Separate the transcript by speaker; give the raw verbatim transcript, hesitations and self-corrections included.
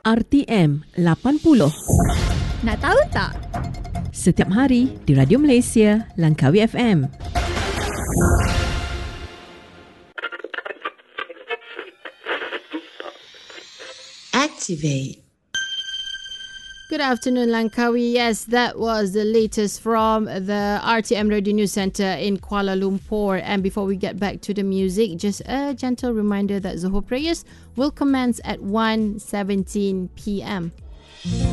Speaker 1: R T M lapan puluh.
Speaker 2: Nak tahu tak?
Speaker 1: Setiap hari di Radio Malaysia, Langkawi F M.
Speaker 3: Activate.
Speaker 2: Good afternoon, Langkawi. Yes, that was the latest from the R T M Radio News Centre in Kuala Lumpur. And before we get back to the music, just a gentle reminder that Zuhur prayers will commence at one seventeen p m